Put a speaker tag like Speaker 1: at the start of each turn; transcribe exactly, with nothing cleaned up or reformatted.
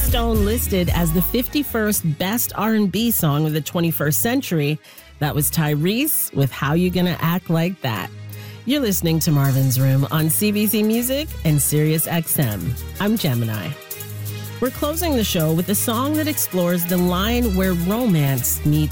Speaker 1: Stone listed as the fifty-first best R and B song of the twenty-first century. That was Tyrese with How You Gonna Act Like That. You're listening to Marvin's Room on C B C Music and Sirius X M. I'm Gemini. We're closing the show with a song that explores the line where romance meets